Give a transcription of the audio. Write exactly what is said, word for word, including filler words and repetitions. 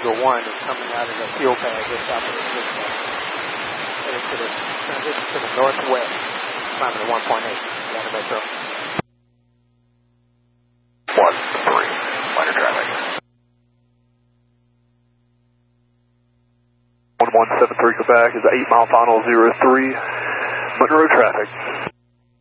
Eagle one is coming out of the fuel pad just south of the switchback. Headed to the, transition to the northwest, climbing to one point eight. Got a metro. one three, minor traffic. one one seven three Quebec is eight mile final zero three, Monroe traffic.